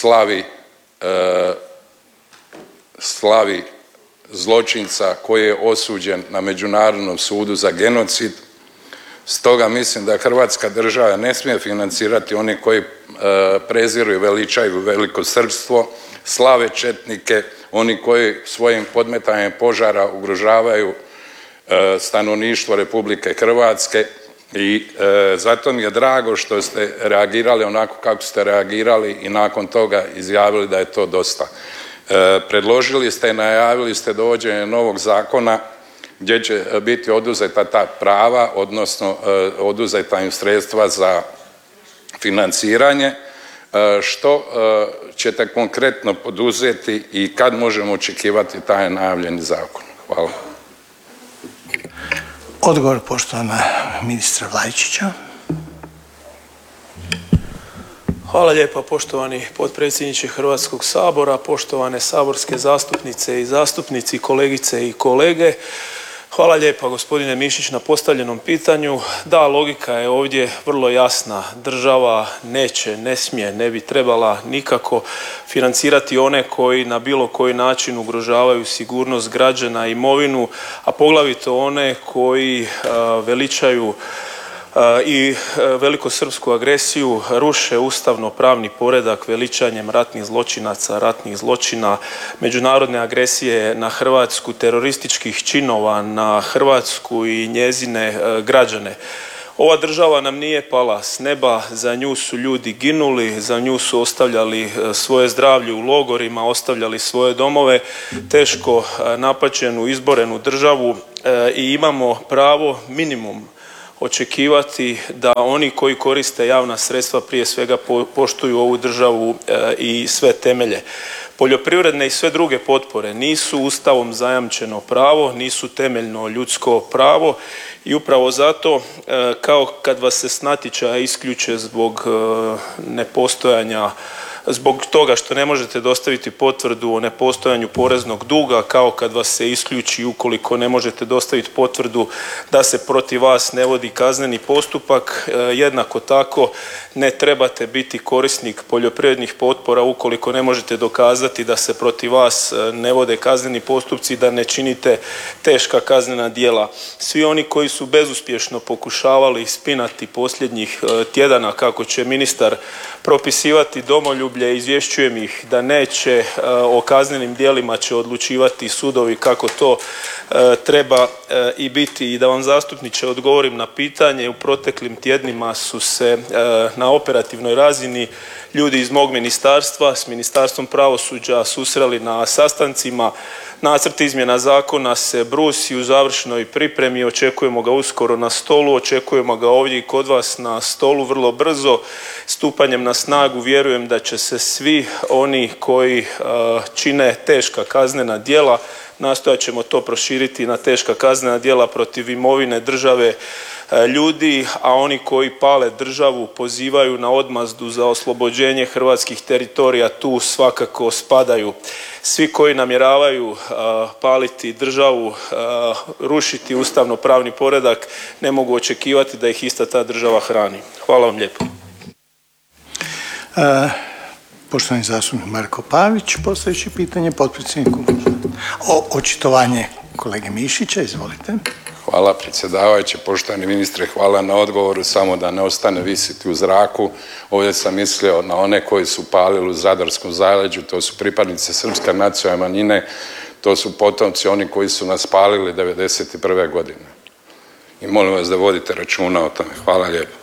slavi zločinca koji je osuđen na Međunarodnom sudu za genocid. Stoga mislim da Hrvatska država ne smije financirati oni koji preziru i veličaju velikosrpstvo, slave četnike, oni koji svojim podmetanjem požara ugrožavaju stanovništvo Republike Hrvatske i zato mi je drago što ste reagirali onako kako ste reagirali i nakon toga izjavili da je to dosta. Predložili ste i najavili ste dovođenje novog zakona gdje će biti oduzeta ta prava, odnosno oduzeta im sredstva za financiranje. Što ćete konkretno poduzeti i kad možemo očekivati taj najavljeni zakon? Hvala. Odgovor poštovana ministra Vlajčića. Hvala lijepa poštovani potpredsjedniče Hrvatskog sabora, poštovane saborske zastupnice i zastupnici, kolegice i kolege. Hvala lijepa gospodine Mišić na postavljenom pitanju. Da, logika je ovdje vrlo jasna. Država neće, ne smije, ne bi trebala nikako financirati one koji na bilo koji način ugrožavaju sigurnost građana, imovinu, a poglavito one koji veličaju i velikosrpsku agresiju, ruše ustavno-pravni poredak veličanjem ratnih zločinaca, ratnih zločina, međunarodne agresije na Hrvatsku, terorističkih činova na Hrvatsku i njezine građane. Ova država nam nije pala s neba, za nju su ljudi ginuli, za nju su ostavljali svoje zdravlje u logorima, ostavljali svoje domove, teško napaćenu, izborenu državu i imamo pravo minimum očekivati da oni koji koriste javna sredstva prije svega poštuju ovu državu i sve temelje. Poljoprivredne i sve druge potpore nisu ustavom zajamčeno pravo, nisu temeljno ljudsko pravo i upravo zato kao kad vas se s natječaja isključe zbog nepostojanja, zbog toga što ne možete dostaviti potvrdu o nepostojanju poreznog duga, kao kad vas se isključi ukoliko ne možete dostaviti potvrdu da se protiv vas ne vodi kazneni postupak, jednako tako ne trebate biti korisnik poljoprivrednih potpora ukoliko ne možete dokazati da se protiv vas ne vode kazneni postupci, da ne činite teška kaznena djela. Svi oni koji su bezuspješno pokušavali spinati posljednjih tjedana kako će ministar propisivati domoljublje, izvješćujem ih da neće, o kaznenim djelima će odlučivati sudovi kako to treba i biti. I da vam zastupniče odgovorim na pitanje, u proteklim tjednima su se na operativnoj razini ljudi iz mog ministarstva s Ministarstvom pravosuđa susreli na sastancima. Nacrt izmjena zakona se brusi u završnoj pripremi, očekujemo ga uskoro na stolu, očekujemo ga ovdje i kod vas na stolu vrlo brzo. Stupanjem na snagu vjerujem da će se svi oni koji čine teška kaznena djela, nastojat ćemo to proširiti na teška kaznena djela protiv imovine države, ljudi, a oni koji pale državu pozivaju na odmazdu za oslobođenje hrvatskih teritorija tu svakako spadaju. Svi koji namjeravaju paliti državu, rušiti ustavno-pravni poredak, ne mogu očekivati da ih ista ta država hrani. Hvala vam lijepo. Poštovani zastupnik Marko Pavić postavit će pitanje potpredsjedniku. Očitovanje kolege Mišića, izvolite. Hvala predsjedavajući, poštovani ministre, hvala na odgovoru, samo da ne ostane visiti u zraku. Ovdje sam mislio na one koji su palili u Zadarskom zaleđu, to su pripadnici srpske nacionalne manjine, to su potomci oni koji su nas palili 1991. godine. I molim vas da vodite računa o tome. Hvala lijepo.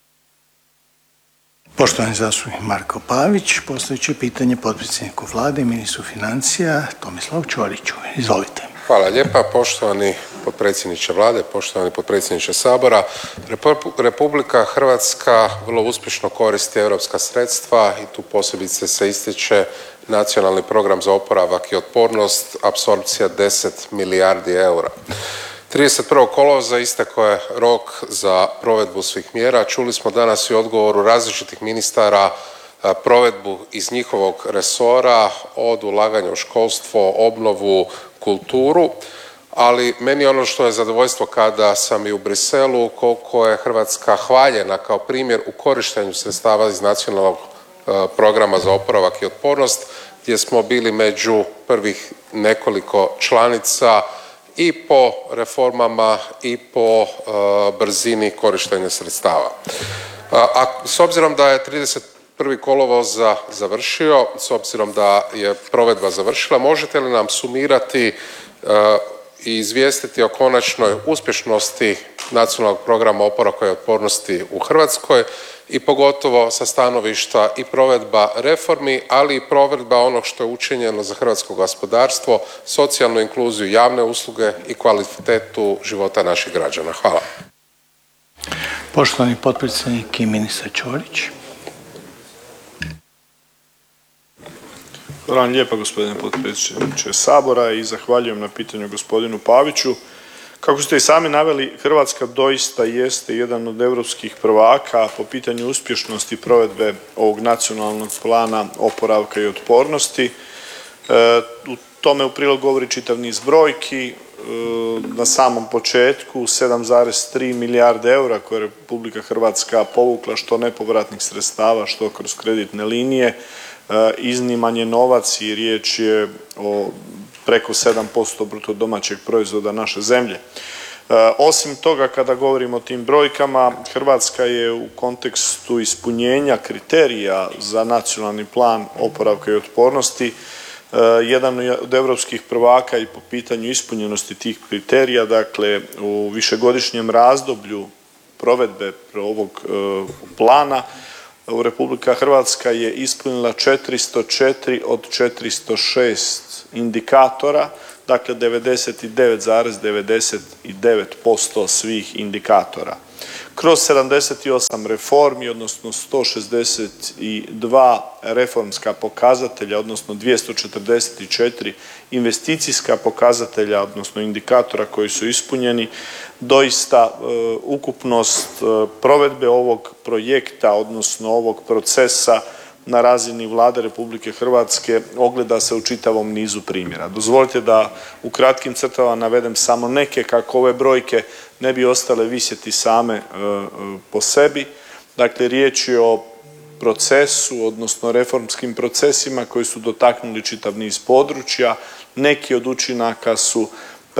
Poštovani zastupnik Marko Pavić postavit će pitanje potpredsjedniku Vlade i ministru financija Tomislavu Ćoriću. Izvolite. Hvala lijepa. Poštovani potpredsjedniče Vlade, poštovani potpredsjedniče Sabora. Republika Hrvatska vrlo uspješno koristi europska sredstva i tu posebice se ističe Nacionalni program za oporavak i otpornost, apsorpcija 10 milijardi eura. 31. kolovoza istekao je rok za provedbu svih mjera. Čuli smo danas i u odgovoru različitih ministara provedbu iz njihovog resora, od ulaganja u školstvo, obnovu, kulturu, ali meni ono što je zadovoljstvo kada sam i u Bruxellesu, koliko je Hrvatska hvaljena kao primjer u korištenju sredstava iz Nacionalnog programa za oporavak i otpornost, gdje smo bili među prvih nekoliko članica i po reformama i po brzini korištenja sredstava. A s obzirom da je 31. kolovoza završio, s obzirom da je provedba završila, možete li nam sumirati i izvijestiti o konačnoj uspješnosti Nacionalnog programa oporavka i otpornosti u Hrvatskoj i pogotovo sa stanovišta i provedba reformi, ali i provedba onog što je učinjeno za hrvatsko gospodarstvo, socijalnu inkluziju, javne usluge i kvalitetu života naših građana. Hvala. Poštovani potpredsjednik i ministar Ćorić. Hvala vam lijepa gospodine potpredsjedniče Sabora i zahvaljujem na pitanju gospodinu Paviću. Kako ste i sami naveli, Hrvatska doista jeste jedan od europskih prvaka po pitanju uspješnosti provedbe ovog nacionalnog plana oporavka i otpornosti. U tome u prilog govori čitav niz brojki. na samom početku 7,3 milijarde eura koje je Republika Hrvatska povukla što nepovratnih sredstava, što kroz kreditne linije. Izniman je novac i riječ je o preko 7% bruto domaćeg proizvoda naše zemlje. Osim toga, kada govorimo o tim brojkama, Hrvatska je u kontekstu ispunjenja kriterija za nacionalni plan oporavka i otpornosti jedan od europskih prvaka i po pitanju ispunjenosti tih kriterija. Dakle, u višegodišnjem razdoblju provedbe ovog plana Republika Hrvatska je ispunila 404 od 406 indikatora, dakle 99,99% svih indikatora. Kroz 78 reformi, odnosno 162 reformska pokazatelja, odnosno 244 investicijska pokazatelja, odnosno indikatora koji su ispunjeni, doista ukupnost provedbe ovog projekta, odnosno ovog procesa na razini Vlade Republike Hrvatske ogleda se u čitavom nizu primjera. Dozvolite da u kratkim crtama navedem samo neke kako ove brojke ne bi ostale visjeti same po sebi. Dakle, riječ je o procesu, odnosno reformskim procesima koji su dotaknuli čitav niz područja. Neki od učinaka su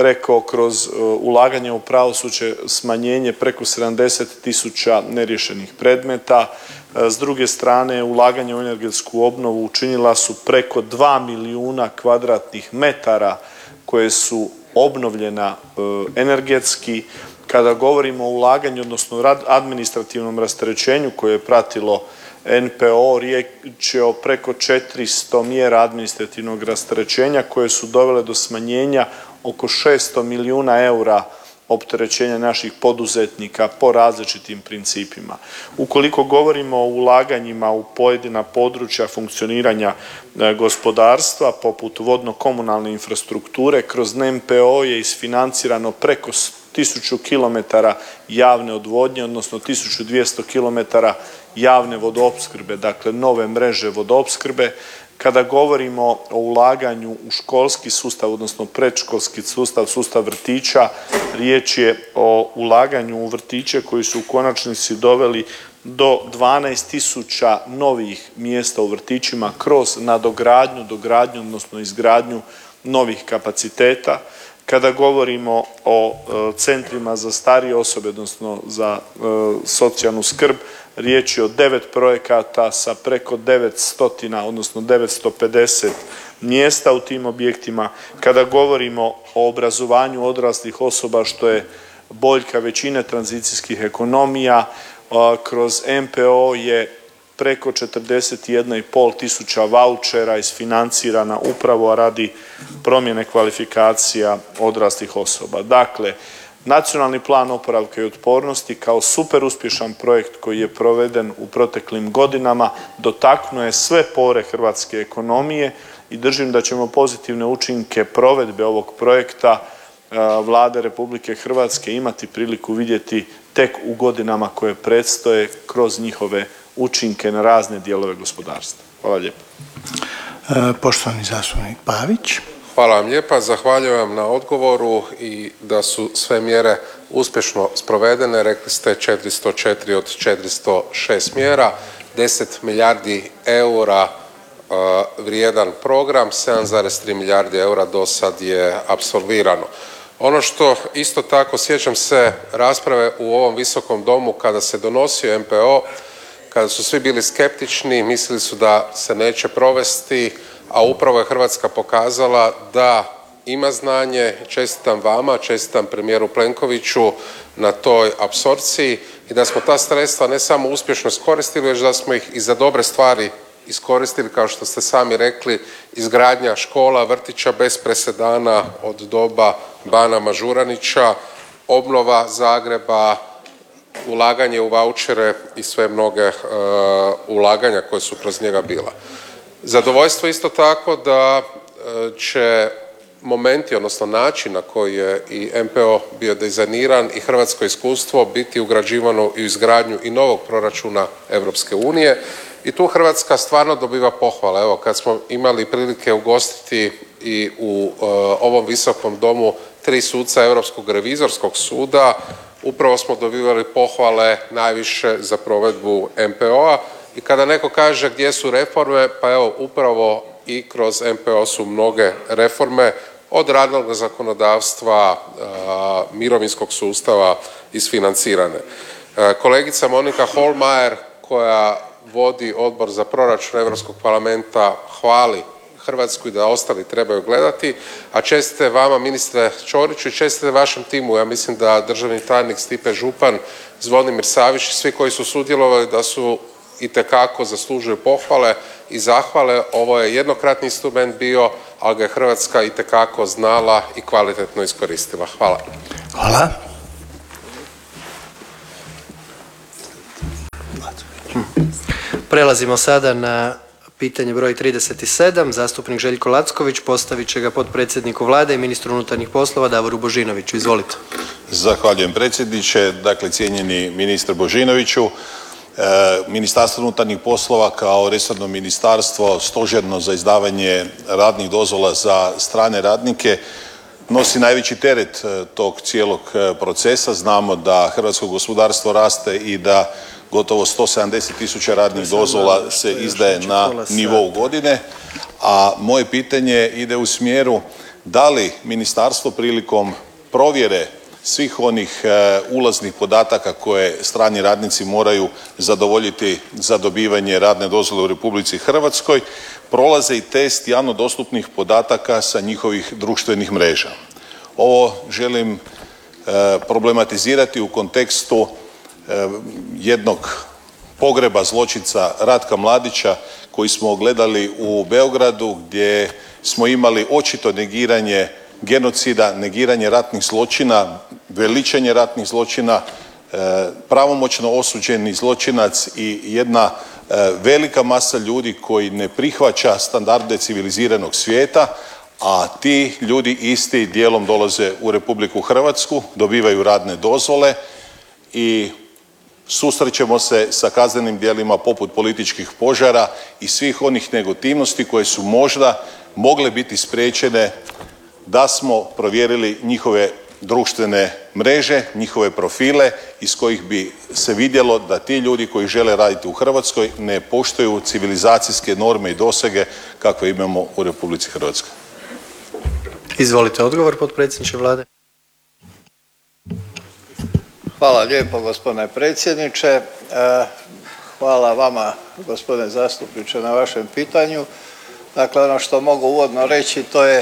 kroz ulaganje u pravosuđe smanjenje preko 70.000 neriješenih predmeta. S druge strane, ulaganje u energetsku obnovu učinila su preko 2 milijuna kvadratnih metara koje su obnovljena energetski. Kada govorimo o ulaganju, odnosno administrativnom rasterećenju koje je pratilo NPO, riječ je o preko 400 mjera administrativnog rasterećenja koje su dovele do smanjenja oko 600 milijuna eura opterećenja naših poduzetnika po različitim principima. Ukoliko govorimo o ulaganjima u pojedina područja funkcioniranja gospodarstva, poput vodno-komunalne infrastrukture, kroz NPO je isfinancirano preko 1000 kilometara javne odvodnje, odnosno 1200 kilometara javne vodoopskrbe, dakle nove mreže vodoopskrbe. Kada govorimo o ulaganju u školski sustav, odnosno predškolski sustav, sustav vrtića, riječ je o ulaganju u vrtiće koji su u konačnici doveli do 12.000 novih mjesta u vrtićima kroz nadogradnju, dogradnju, odnosno izgradnju novih kapaciteta. Kada govorimo o centrima za starije osobe, odnosno za socijalnu skrb, riječ je o 9 projekata sa preko 900, odnosno 950 mjesta u tim objektima. Kada govorimo o obrazovanju odraslih osoba, što je boljka većine tranzicijskih ekonomija, kroz NPO je preko 41,5 tisuća vaučera isfinancirana upravo radi promjene kvalifikacija odraslih osoba. Dakle, Nacionalni plan oporavka i otpornosti kao super uspješan projekt koji je proveden u proteklim godinama dotaknuo je sve pore hrvatske ekonomije i držim da ćemo pozitivne učinke provedbe ovog projekta Vlade Republike Hrvatske imati priliku vidjeti tek u godinama koje predstoje kroz njihove učinke na razne dijelove gospodarstva. Hvala lijepo. Poštovani zastupnik Pavić. Hvala vam lijepa, zahvaljujem vam na odgovoru i da su sve mjere uspješno sprovedene. Rekli ste 404 od 406 mjera, 10 milijardi eura vrijedan program, 7,3 milijardi eura do sad je apsolvirano. Ono što isto tako, sjećam se rasprave u ovom Visokom domu kada se donosio NPO, kada su svi bili skeptični, mislili su da se neće provesti, a upravo je Hrvatska pokazala da ima znanje. Čestitam vama, čestitam premijeru Plenkoviću na toj apsorpciji i da smo ta sredstva ne samo uspješno iskoristili, već da smo ih i za dobre stvari iskoristili, kao što ste sami rekli, izgradnja škola, vrtića bez presedana od doba Bana Mažuranića, obnova Zagreba, ulaganje u vaučere i sve mnoge ulaganja koje su kroz njega bila. Zadovoljstvo isto tako da će momenti, odnosno način na koji je i NPO bio dizajniran i hrvatsko iskustvo biti ugrađivano i u izgradnju i novog proračuna Europske unije. I tu Hrvatska stvarno dobiva pohvale. Evo, kad smo imali prilike ugostiti i u ovom Visokom domu 3 suca Europskog revizorskog suda upravo smo dobivali pohvale najviše za provedbu NPO-a i kada neko kaže gdje su reforme, pa evo upravo i kroz NPO su mnoge reforme od radnog zakonodavstva, mirovinskog sustava isfinancirane. Kolegica Monika Hohlmeier koja vodi Odbor za proračun Europskog parlamenta hvali Hrvatsku i da ostali trebaju gledati, a čestite vama ministre Ćoriću i čestite vašem timu. Ja mislim da državni tajnik Stipe Župan, Zvonimir Savić i svi koji su sudjelovali da su itekako zaslužuju pohvale i zahvale. Ovo je jednokratni instrument bio, ali ga je Hrvatska itekako znala i kvalitetno iskoristila. Hvala. Hvala. Prelazimo sada na pitanje broj 37. Zastupnik Željko Lacković postavit će ga potpredsjedniku Vlade i ministru unutarnjih poslova Davoru Božinoviću. Izvolite. Zahvaljujem predsjedniče. Dakle, cijenjeni ministre Božinoviću, Ministarstvo unutarnjih poslova kao resorno ministarstvo stožerno za izdavanje radnih dozvola za strane radnike nosi najveći teret tog cijelog procesa. Znamo da hrvatsko gospodarstvo raste i da gotovo 170.000 radnih dozvola se izdaje na nivou godine, a moje pitanje ide u smjeru da li ministarstvo prilikom provjere svih onih ulaznih podataka koje strani radnici moraju zadovoljiti za dobivanje radne dozvole u Republici Hrvatskoj prolaze i test javno dostupnih podataka sa njihovih društvenih mreža. Ovo želim problematizirati u kontekstu jednog pogreba zločinca Ratka Mladića koji smo ogledali u Beogradu gdje smo imali očito negiranje genocida, negiranje ratnih zločina, veličanje ratnih zločina, pravomoćno osuđeni zločinac i jedna velika masa ljudi koji ne prihvaća standarde civiliziranog svijeta, a ti ljudi isti dijelom dolaze u Republiku Hrvatsku, dobivaju radne dozvole i susrećemo se sa kaznenim djelima poput političkih požara i svih onih negativnosti koje su možda mogle biti spriječene da smo provjerili njihove društvene mreže, njihove profile iz kojih bi se vidjelo da ti ljudi koji žele raditi u Hrvatskoj ne poštuju civilizacijske norme i dosege kakve imamo u Republici Hrvatskoj. Izvolite odgovor, potpredsjedniče Vlade. Hvala lijepo gospodine predsjedniče. Hvala vama gospodine zastupniče na vašem pitanju. Dakle, ono što mogu uvodno reći to je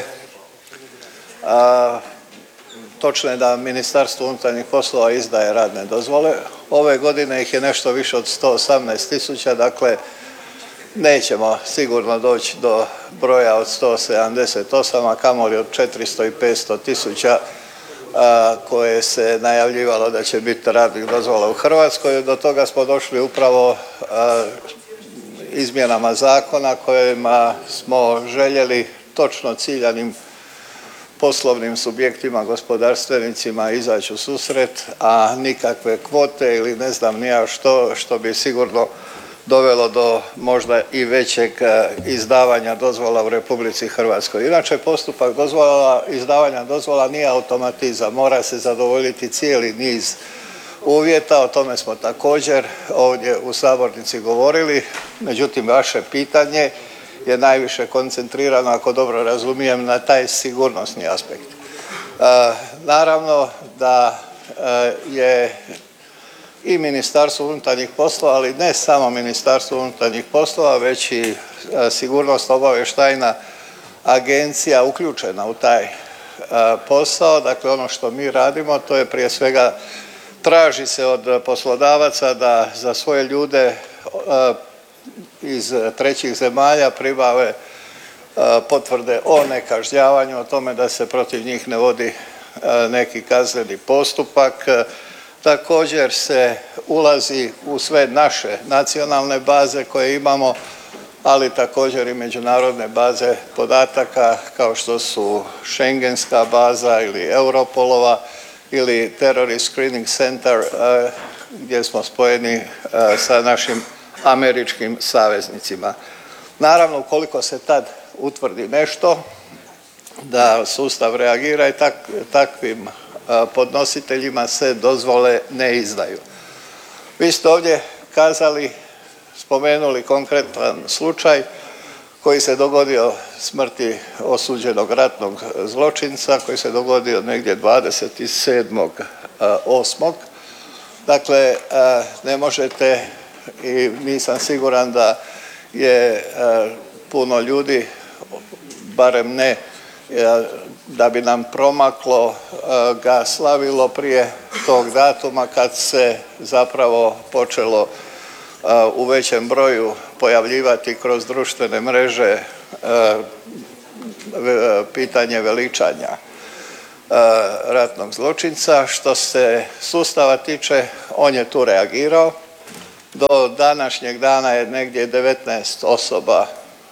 točno je da Ministarstvo unutarnjih poslova izdaje radne dozvole. Ove godine ih je nešto više od 118.000, dakle nećemo sigurno doći do broja od 178, a kamoli od 400 i 500 tisuća koje se najavljivalo da će biti radnih dozvola u Hrvatskoj. Do toga smo došli upravo izmjenama zakona kojima smo željeli točno ciljanim poslovnim subjektima, gospodarstvenicima izaći u susret, a nikakve kvote ili ne znam ni ja što bi sigurno dovelo do možda i većeg izdavanja dozvola u Republici Hrvatskoj. Inače, postupak izdavanja dozvola nije automatizam, mora se zadovoljiti cijeli niz uvjeta, o tome smo također ovdje u sabornici govorili, međutim vaše pitanje je najviše koncentrirano, ako dobro razumijem, na taj sigurnosni aspekt. Naravno da je i Ministarstvo unutarnjih poslova, ali ne samo Ministarstvo unutarnjih poslova, već i Sigurnosno-obavještajna agencija uključena u taj posao. Dakle, ono što mi radimo to je prije svega traži se od poslodavaca da za svoje ljude iz trećih zemalja pribave potvrde o nekažnjavanju, o tome da se protiv njih ne vodi neki kazneni postupak. Također se ulazi u sve naše nacionalne baze koje imamo, ali također i međunarodne baze podataka kao što su Schengenska baza ili Europolova ili Terrorist Screening Center gdje smo spojeni sa našim američkim saveznicima. Naravno, ukoliko se tad utvrdi nešto, da sustav reagira i takvim podnositeljima se dozvole ne izdaju. Vi ste ovdje kazali, spomenuli konkretan slučaj koji se dogodio smrti osuđenog ratnog zločinca, koji se dogodio negdje 27.8. Dakle, ne možete i nisam siguran da je puno ljudi, barem ne da bi nam promaklo, ga slavilo prije tog datuma kad se zapravo počelo u većem broju pojavljivati kroz društvene mreže pitanje veličanja ratnog zločinca. Što se sustava tiče, on je tu reagirao. Do današnjeg dana je negdje 19 osoba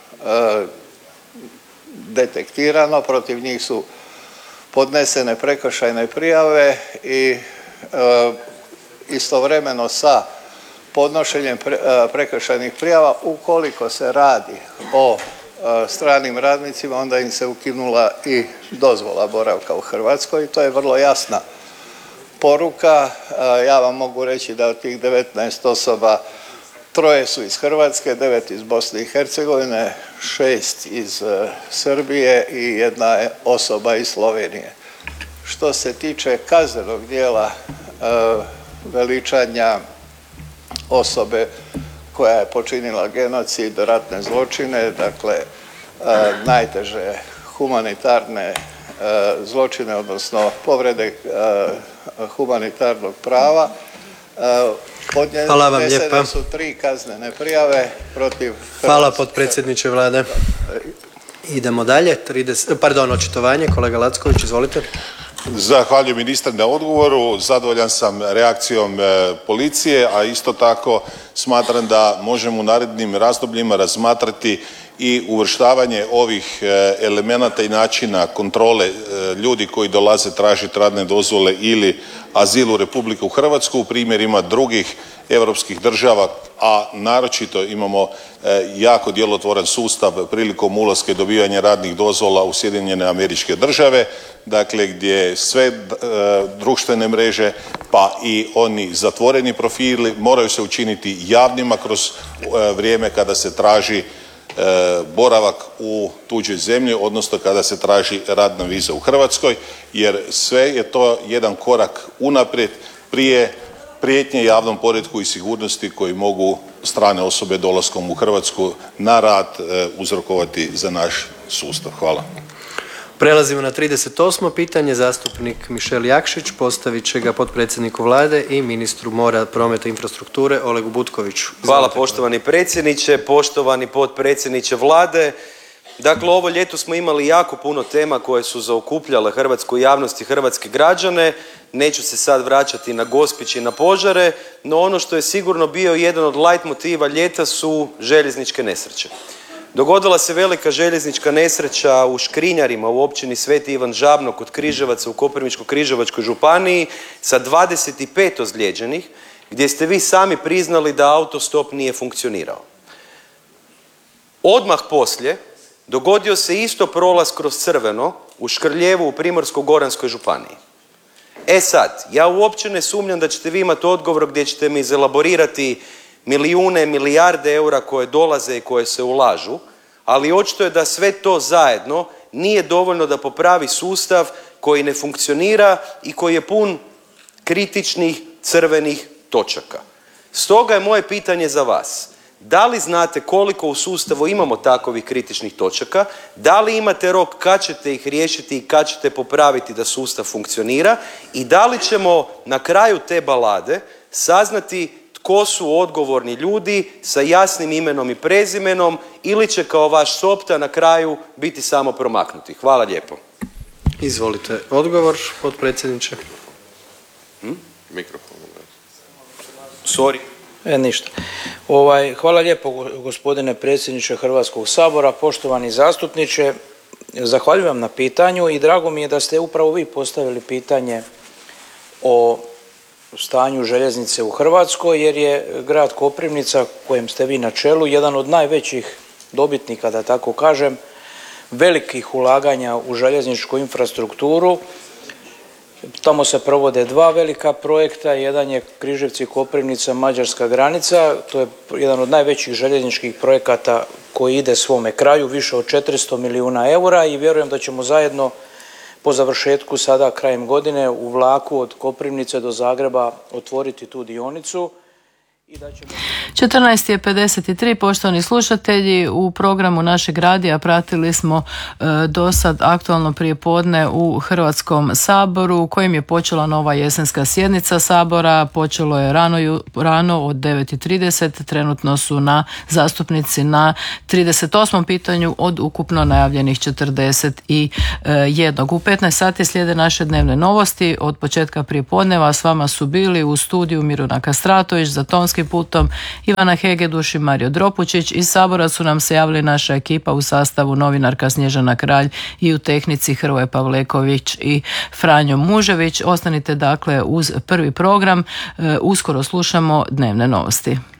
detektirano, protiv njih su podnesene prekršajne prijave i istovremeno sa podnošenjem prekršajnih prijava, ukoliko se radi o stranim radnicima, onda im se ukinula i dozvola boravka u Hrvatskoj i to je vrlo jasna poruka. Ja vam mogu reći da od tih 19 osoba 3 su iz Hrvatske, 9 iz Bosne i Hercegovine, 6 iz Srbije i 1 osoba iz Slovenije. Što se tiče kaznenog dijela veličanja osobe koja je počinila genocid, ratne zločine, dakle najteže humanitarne zločine, odnosno povrede humanitarnog prava, podnesene su 3 kaznene prijave protiv Hrvatske. Hvala potpredsjedniče Vlade. Idemo dalje. Očitovanje, kolega Lacković, izvolite. Zahvaljujem ministre na odgovoru. Zadovoljan sam reakcijom policije, a isto tako smatram da možemo u narednim razdobljima razmatrati i uvrštavanje ovih elemenata i načina kontrole ljudi koji dolaze tražiti radne dozvole ili azil u Republiku Hrvatsku u primjerima drugih europskih država, a naročito imamo jako djelotvoran sustav prilikom ulaska i dobivanja radnih dozvola u Sjedinjene Američke Države, dakle gdje sve društvene mreže pa i oni zatvoreni profili moraju se učiniti javnima kroz vrijeme kada se traži boravak u tuđoj zemlji, odnosno kada se traži radna viza u Hrvatskoj, jer sve je to jedan korak unaprijed prije prijetnje javnom poretku i sigurnosti koji mogu strane osobe dolaskom u Hrvatsku na rad uzrokovati za naš sustav. Hvala. Prelazimo na 38. pitanje. Zastupnik Mišel Jakšić postavit će ga potpredsjedniku Vlade i ministru mora, prometa i infrastrukture Olegu Butkoviću. Hvala poštovani predsjedniče, poštovani potpredsjedniče Vlade. Dakle, ovo ljeto smo imali jako puno tema koje su zaokupljale hrvatsku javnost i hrvatske građane. Neću se sad vraćati na Gospić i na požare, no ono što je sigurno bio jedan od lajt motiva ljeta su željezničke nesreće. Dogodila se velika željeznička nesreća u Škrinjarima u općini Sveti Ivan Žabno kod Križevaca u Koprivničko-križevačkoj županiji sa 25 ozlijeđenih, gdje ste vi sami priznali da autostop nije funkcionirao. Odmah poslije dogodio se isto prolaz kroz crveno u Škrljevu u Primorsko-goranskoj županiji. E sad, ja uopće ne sumnjam da ćete vi imati odgovor gdje ćete mi izelaborirati milijune, milijarde eura koje dolaze i koje se ulažu, ali očito je da sve to zajedno nije dovoljno da popravi sustav koji ne funkcionira i koji je pun kritičnih crvenih točaka. Stoga je moje pitanje za vas. Da li znate koliko u sustavu imamo takovih kritičnih točaka? Da li imate rok kad ćete ih riješiti i kad ćete popraviti da sustav funkcionira? I da li ćemo na kraju te balade saznati tko su odgovorni ljudi sa jasnim imenom i prezimenom ili će kao vaš Sopta na kraju biti samo promaknuti? Hvala lijepo. Izvolite odgovor, potpredsjedniče. Mikrofon. Sorry. Ništa. Hvala lijepo gospodine predsjedniče Hrvatskog sabora, poštovani zastupniče. Zahvaljujem vam na pitanju i drago mi je da ste upravo vi postavili pitanje o stanju željeznice u Hrvatskoj, jer je grad Koprivnica kojem ste vi na čelu jedan od najvećih dobitnika, da tako kažem, velikih ulaganja u željezničku infrastrukturu. Tamo se provode dva velika projekta, jedan je Križevci-Koprivnica, mađarska granica, to je jedan od najvećih željezničkih projekata koji ide svome kraju, više od 400 milijuna eura i vjerujem da ćemo zajedno po završetku sada krajem godine u vlaku od Koprivnice do Zagreba otvoriti tu dionicu. 14:53, poštovani slušatelji, u programu našeg radija pratili smo do sad aktualno prijepodne u Hrvatskom saboru u kojem je počela nova jesenska sjednica Sabora. Počelo je rano od 9:30, trenutno su zastupnici na 38. pitanju od ukupno najavljenih 41. U 15 sati slijede naše dnevne novosti. Od početka prijepodneva s vama su bili u studiju Miruna Kastratović, za tonskim putom Ivana Hegeduš i Mario Dropučić. Iz Sabora su nam se javili naša ekipa u sastavu novinarka Snježana Kralj i u tehnici Hrvoje Pavleković i Franjo Mužević. Ostanite dakle uz prvi program, uskoro slušamo dnevne novosti.